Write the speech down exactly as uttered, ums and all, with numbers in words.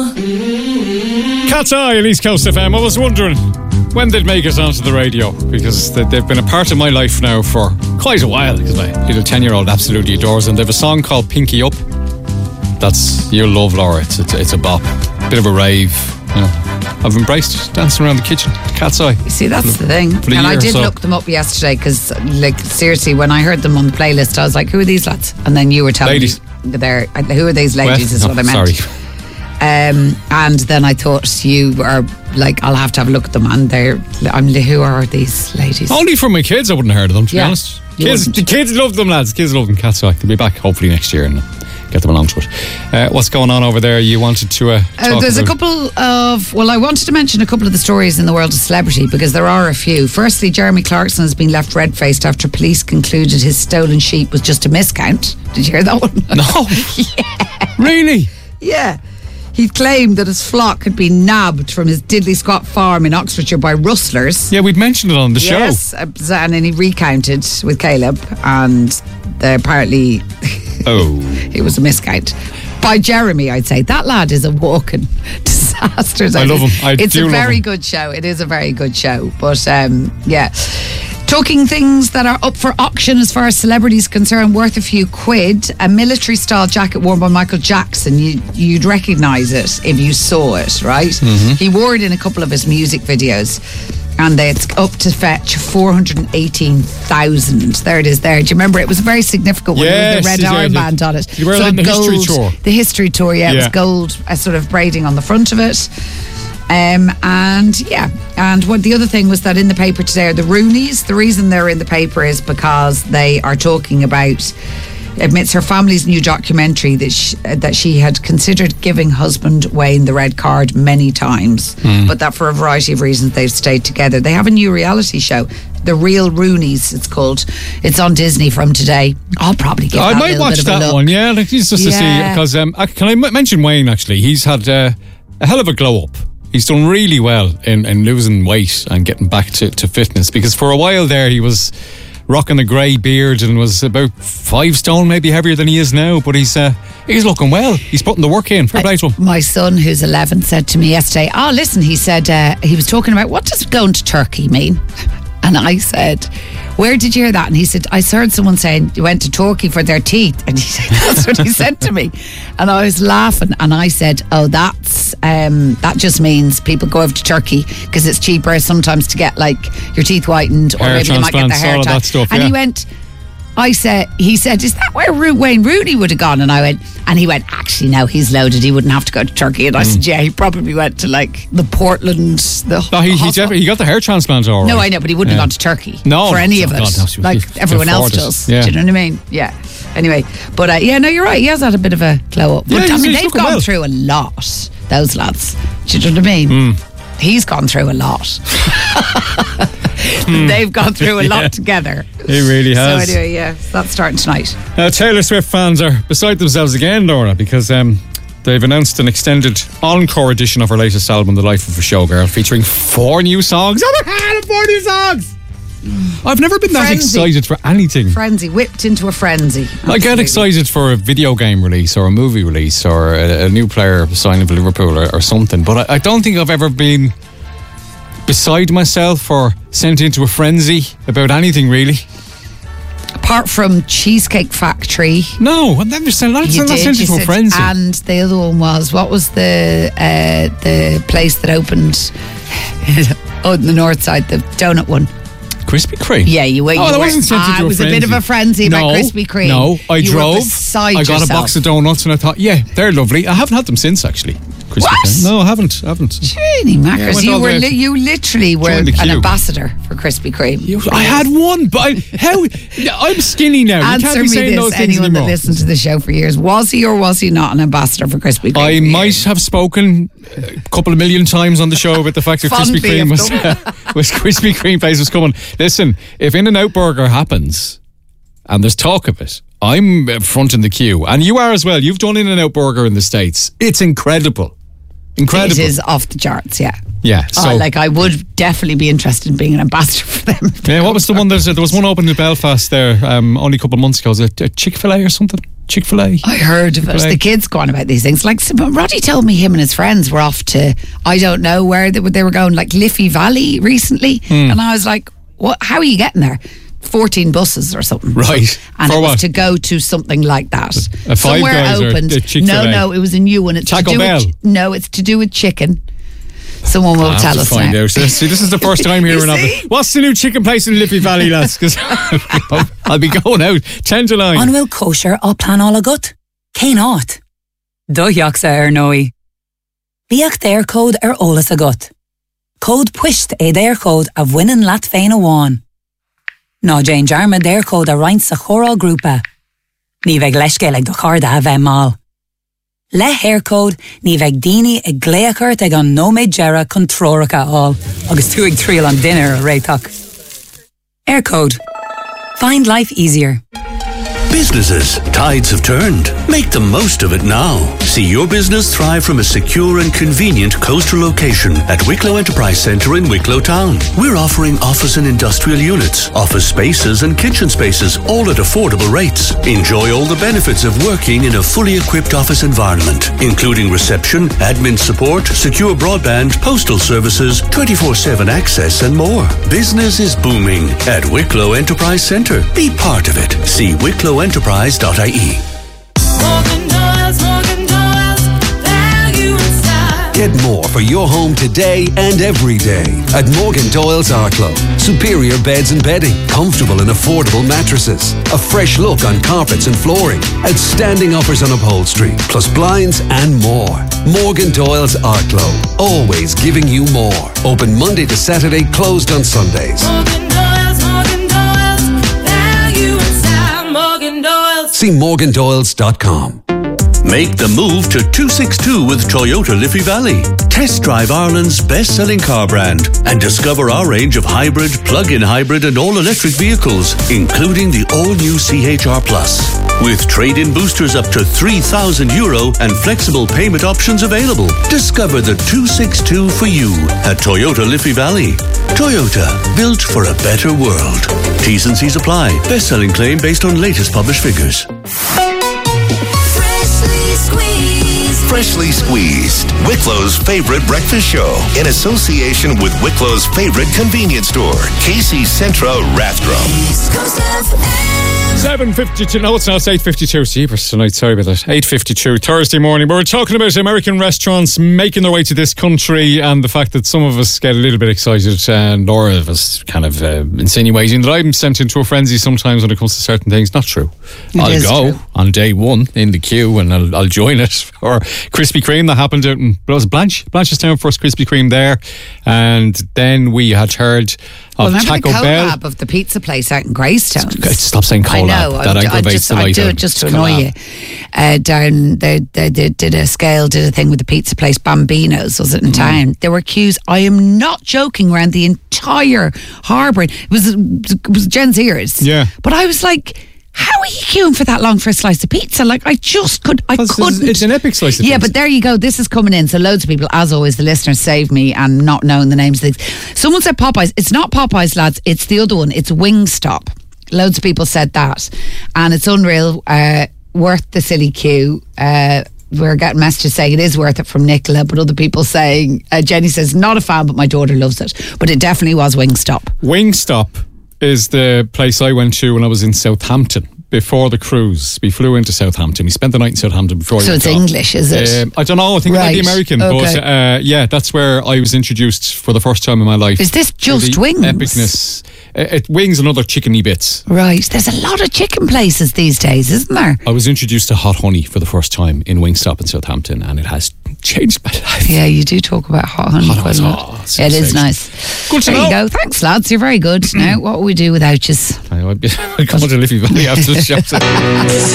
Cat's Eye on East Coast F M. I was wondering when they'd make it onto the radio, because they've been a part of my life now for quite a while, because my little ten-year-old absolutely adores them. They have a song called Pinky Up. That's, you'll love, Laura. It's, it's, it's a bop. Bit of a rave. You know. I've embraced dancing around the kitchen. Cat's Eye. You see, that's the thing. And I did so. look them up yesterday, because, like, seriously, when I heard them on the playlist, I was like, who are these lads? And then you were telling ladies. me they're, who are these ladies, well, is no, what I meant. Sorry. Um, and then I thought you are like, I'll have to have a look at them, and they're, I'm, who are these ladies? Only for my kids, I wouldn't have heard of them, to yeah, be honest. Kids, the kids love them, lads. Kids love them. Cat's Eye. They'll be back hopefully next year and get them along to it. Uh, what's going on over there? You wanted to uh, talk uh, There's about... a couple of, well, I wanted to mention a couple of the stories in the world of celebrity, because there are a few. Firstly, Jeremy Clarkson has been left red-faced after police concluded his stolen sheep was just a miscount. Did you hear that one? No. Yeah. Really? Yeah. He claimed that his flock had been nabbed from his Diddley Scott farm in Oxfordshire by rustlers. Yeah, we'd mentioned it on the yes, show. Yes, and then he recounted with Caleb, and they apparently oh, it was a miscount. By Jeremy, I'd say. That lad is a walking disaster. I love him. I it's do a very love him. good show. It is a very good show. But, um, yeah. Talking things that are up for auction as far as celebrities concerned, worth a few quid. A military-style jacket worn by Michael Jackson. You, you'd recognise it if you saw it, right? Mm-hmm. He wore it in a couple of his music videos, and it's up to fetch four hundred eighteen thousand. There it is there. Do you remember? It was very significant when yes, there was the red armband on it. You were so on the gold, history tour. The history tour, yeah. yeah. It was gold, a sort of braiding on the front of it. Um, and yeah, and what the other thing was that in the paper today are the Rooneys. The reason they're in the paper is because they are talking about, admits her family's new documentary that she, that she had considered giving husband Wayne the red card many times, mm. but that for a variety of reasons they've stayed together. They have a new reality show, The Real Rooneys, it's called. It's on Disney from today. I'll probably give I that might a little watch bit of that a look. one, yeah, like just, just yeah. to see, because um, can I m- mention Wayne? Actually, he's had uh, a hell of a glow up. He's done really well in, in losing weight and getting back to, to fitness, because for a while there he was rocking a grey beard and was about five stone, maybe heavier than he is now, but he's uh, he's looking well. He's putting the work in. Fair play to him. My son, who's eleven, said to me yesterday, oh, listen, he said, uh, he was talking about, what does going to Turkey mean? And I said, where did you hear that? And he said, I heard someone saying you went to Turkey for their teeth. And he said, that's what he said to me. And I was laughing, and I said, oh, that's um, that just means people go over to Turkey because it's cheaper sometimes to get like your teeth whitened, or hair maybe they might get their hair all done. that stuff, and yeah. he went, I said, he said, is that where Ru- Wayne Rooney would have gone? And I went, and he went, actually, no, he's loaded. He wouldn't have to go to Turkey. And I mm. said, yeah, he probably went to like the Portland. The no, he, he, definitely, he got the hair transplant all right. No, I know, but he wouldn't yeah. have gone to Turkey no, for any of it. God, no, like everyone else does. Yeah. Do you know what I mean? Yeah. Anyway, but uh, yeah, no, you're right. He has had a bit of a glow up. But yeah, I mean, he's they've gone well. through a lot, those lads. Do you know what I mean? Mm. He's gone through a lot. mm. They've gone through a lot yeah. together. He really has. So anyway, yeah, that's starting tonight. Now, Taylor Swift fans are beside themselves again, Laura, because um, they've announced an extended encore edition of her latest album, The Life of a Showgirl, featuring four new songs. Oh my God, four new songs! I've never been that frenzy. excited for anything. Frenzy, whipped into a frenzy. Absolutely. I get excited for a video game release or a movie release or a, a new player signing for Liverpool or, or something, but I, I don't think I've ever been beside myself or sent into a frenzy about anything, really. Apart from Cheesecake Factory. No, I've never sent, not, not sent into a frenzy. And the other one was, what was the uh, the place that opened oh, on the north side, the donut one? Krispy Kreme. Yeah, you were. Oh, you that were, wasn't sent into ah, a It was frenzy. a bit of a frenzy no, about Krispy Kreme. No, I you drove. Were beside I got yourself. a box of donuts and I thought, yeah, they're lovely. I haven't had them since, actually. Krispy What? Kreme. No, I haven't. I haven't. Really, Mackers. Yeah, you were li- you literally were an ambassador for Krispy Kreme. You, I had one, but I, how? I'm skinny now. Answer you can't be me saying this, those things anyone anymore. that listened to the show for years, was he or was he not an ambassador for Krispy Kreme? I might have spoken a couple of million times on the show about the fact that Krispy Kreme was, uh, was Krispy Kreme place was coming. Listen, if In-N-Out Burger happens and there's talk of it, I'm front in the queue, and you are as well. You've done In-N-Out Burger in the States. It's incredible. Incredible. It is off the charts, yeah. Yeah. So, oh, like I would definitely be interested in being an ambassador for them. Yeah, what was the one? There was one open in Belfast there um, only a couple of months ago. Was it a Chick-fil-A or something? Chick-fil-A. I heard of it. Chick-fil-A. The kids go on about these things. Like, Roddy told me him and his friends were off to, I don't know where they were, they were going, like Liffey Valley recently. Mm. And I was like, what? How are you getting there? fourteen buses or something. Right. And For it was what? to go to something like that. A Five Somewhere Guys or opened. a Chick-fil-A? No, no, it was a new one. It's Taco to do Bell? With, no, it's to do with chicken. Someone will I'll have tell to us find now. out. See, this is the first time hearing of see? it. What's the new chicken place in Liffey Valley, lads? Because I'll be going out ten to nine. An bhfuil kosher á plan all agat? Cé náit? Dóiach ar nói. Bíach déir cód ar ólas agat. Cód puist é déir cód a bhainean leat féin amháin. Ná Jane Jarma déir cód a roinnt sa chóráil grúpa. Ní bheith leisce ag do charda a bheith mal. Le hair code, ní bheith daoine ag gléachart ag an nóméid gera chun tróracha all, agus tú ag tríal an dinner a réiteach. Air code. Find life easier. Businesses, tides have turned. Make the most of it now. See your business thrive from a secure and convenient coastal location at Wicklow Enterprise Centre in Wicklow Town. We're offering office and industrial units, office spaces and kitchen spaces, all at affordable rates. Enjoy all the benefits of working in a fully equipped office environment, including reception, admin support, secure broadband, postal services, twenty-four seven access and more. Business is booming at Wicklow Enterprise Centre. Be part of it. See wicklow enterprise dot I E. Morgan Doyle's, Morgan Doyle's, value inside. Get more for your home today and every day at Morgan Doyle's Arklow. Superior beds and bedding, comfortable and affordable mattresses, a fresh look on carpets and flooring, outstanding offers on upholstery, plus blinds and more. Morgan Doyle's Arklow, always giving you more. Open Monday to Saturday, closed on Sundays. Morgan Doyle's, Morgan Doyle's, value inside. Morgan Doyle's. See morgan doyles dot com. Make the move to two sixty-two with Toyota Liffey Valley. Test drive Ireland's best-selling car brand and discover our range of hybrid, plug-in hybrid and all-electric vehicles, including the all-new C H R Plus. With trade-in boosters up to three thousand euro and flexible payment options available. Discover the two sixty-two for you at Toyota Liffey Valley. Toyota, built for a better world. T's and C's apply. Best-selling claim based on latest published figures. Freshly squeezed. Freshly Squeezed, Wicklow's favorite breakfast show, in association with Wicklow's favorite convenience store, Casey's Centra Rathdrum. East Coast F M. seven fifty-two. No, it's not. It's eight fifty-two. Jeepers tonight. Sorry about that. eight fifty-two. Thursday morning. We're talking about American restaurants making their way to this country and the fact that some of us get a little bit excited and Laura was kind of uh, insinuating that I'm sent into a frenzy sometimes when it comes to certain things. Not true. It I'll is go true. on day one in the queue and I'll, I'll join it. Or Krispy Kreme that happened out in was it Blanche Blanchestown, first Krispy Kreme there, and then we had heard Well, of remember Taco the Bell. collab of the pizza place out in Greystones? Stop saying collab. I know. That I, I aggravates just, the I light do out. it just to It's annoy collab. you. Uh, down, they, they, they did a scale, did a thing with the pizza place Bambino's, was it in town? There were queues. I am not joking, around the entire harbour. It was, it was Jen's ears. Yeah. But I was like, how are you queuing for that long for a slice of pizza? Like, I just could, I It's- couldn't. it's an epic slice of Yeah, pizza. but there you go. This is coming in. So loads of people, as always, the listeners save me and not knowing the names of things. Someone said Popeyes. It's not Popeyes, lads. It's the other one. It's Wingstop. Loads of people said that. And it's unreal. Uh, worth the silly queue. Uh, we're getting messages saying it is worth it from Nicola, but other people saying, uh, Jenny says, not a fan, but my daughter loves it. But it definitely was Wingstop. Wingstop is the place I went to when I was in Southampton before the cruise. We flew into Southampton. We spent the night in Southampton before. So we it's went off. English, is it? Um, I don't know. I think it might be Right. American, Okay. but uh, yeah, that's where I was introduced for the first time in my life. Is this to just the wings? Epicness. Uh, it, wings and other chickeny bits. Right. There's a lot of chicken places these days, isn't there? I was introduced to hot honey for the first time in Wingstop in Southampton, and it has changed my life. Yeah, you do talk about hot honey Hot quite a honey, lot. oh, it's Yeah, it is sensational. nice. Good to there you know. go. Thanks, lads. You're very good. Now, what will we do without you? I, I'd come to Liffey Valley after the show.